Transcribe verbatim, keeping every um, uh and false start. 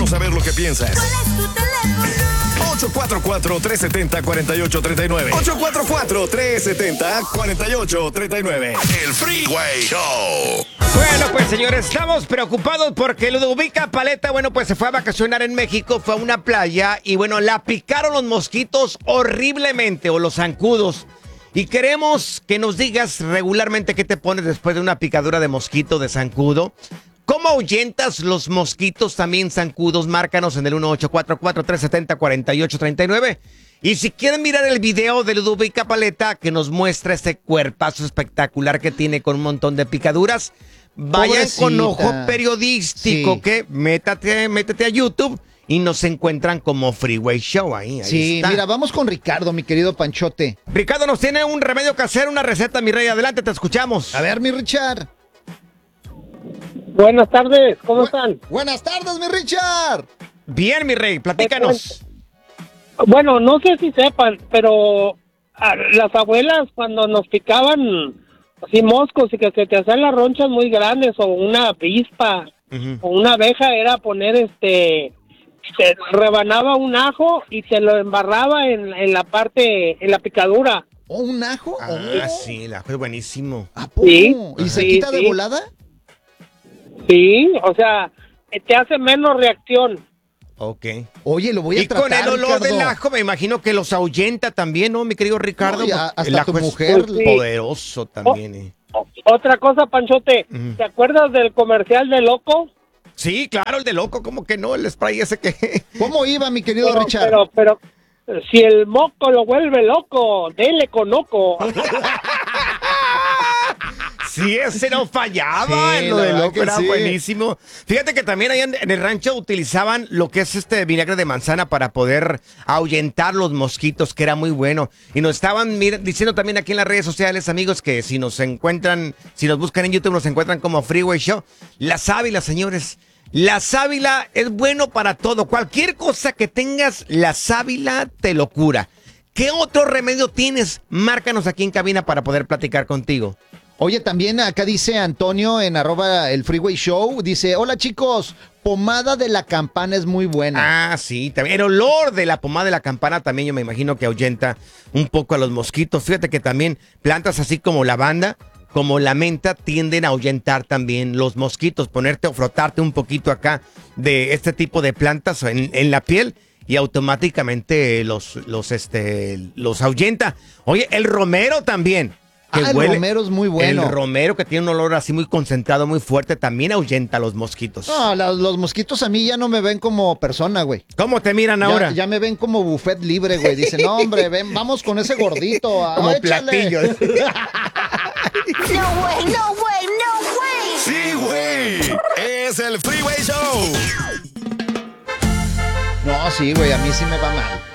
Quiero saber lo que piensas. ¿Cuál es tu teléfono? ocho cuatro cuatro, tres siete cero, cuatro ocho tres nueve. ocho cuatro cuatro, tres siete cero, cuatro ocho tres nueve. El Freeway Show. Bueno, pues señores, estamos preocupados porque Ludovica Paleta, bueno, pues se fue a vacacionar en México, fue a una playa y bueno, la picaron los mosquitos horriblemente o los zancudos. Y queremos que nos digas regularmente qué te pones después de una picadura de mosquito, de zancudo. ¿Cómo ahuyentas los mosquitos también zancudos? Márcanos en el uno ocho cuatro cuatro, tres siete cero, cuatro ocho tres nueve. Y si quieren mirar el video de Ludovica Paleta que nos muestra este cuerpazo espectacular que tiene con un montón de picaduras, vayan Pobrecita. con ojo periodístico, Sí. que métate, métete a YouTube y nos encuentran como Freeway Show ahí. ahí Sí, está. mira, vamos con Ricardo, mi querido Panchote. Ricardo nos tiene un remedio casero, una receta, mi rey. Adelante, te escuchamos. A ver, mi Richard. Buenas tardes, ¿cómo Bu- están? Buenas tardes, mi Richard. Bien, mi rey, platícanos. Bueno, no sé si sepan, pero a las abuelas cuando nos picaban así moscos y que se te hacían las ronchas muy grandes o una avispa Ujú. o una abeja era poner este, se rebanaba un ajo y se lo embarraba en, en la parte, en la picadura. ¿O un ajo? Ah, Oh. sí, el ajo es buenísimo. ¿A poco? Sí. ¿Y se Sí, quita de sí. volada? Sí, o sea, te hace menos reacción. Ok. Oye, lo voy a Y tratar, con el olor Ricardo. del ajo, me imagino que los ahuyenta también, ¿no, mi querido Ricardo? No, y a- Porque hasta el ajo tu es mujer. Sí. poderoso también. eh. O- Otra cosa, Panchote, Ujú. ¿te acuerdas del comercial de Loco? Sí, claro, el de loco, como que no, el spray ese que... ¿Cómo iba, mi querido Pero, Richard? pero, pero, si el moco lo vuelve loco, dele con loco. Sí, ese no fallaba, Sí, en lo la de verdad loco que era sí. buenísimo. Fíjate que también allá en, en el rancho utilizaban lo que es este vinagre de manzana para poder ahuyentar los mosquitos, que era muy bueno. Y nos estaban mira, diciendo también aquí en las redes sociales, amigos, que si nos encuentran, si nos buscan en YouTube, nos encuentran como Freeway Show. La sábila, señores. La sábila es bueno para todo. Cualquier cosa que tengas, la sábila te lo cura. ¿Qué otro remedio tienes? Márcanos aquí en cabina para poder platicar contigo. Oye, también acá dice Antonio en arroba el Freeway Show, dice, hola chicos, pomada de la campana es muy buena. Ah, sí, también. El olor de la pomada de la campana también yo me imagino que ahuyenta un poco a los mosquitos. Fíjate que también plantas así como lavanda, como la menta, tienden a ahuyentar también los mosquitos. Ponerte o frotarte un poquito acá de este tipo de plantas en, en la piel y automáticamente los, los, este, los ahuyenta. Oye, el romero también. que Ah, el huele- romero es muy bueno. El romero que tiene un olor así muy concentrado, muy fuerte, también ahuyenta a los mosquitos. No, la- los mosquitos a mí ya no me ven como persona, güey. ¿Cómo te miran ahora? Ya, ya me ven como buffet libre, güey. Dicen, no, hombre, ven, vamos con ese gordito. ah, Como échale". platillos. No way, no way, no way. Sí, güey. Es el Freeway Show. No, sí, güey, a mí sí me va mal.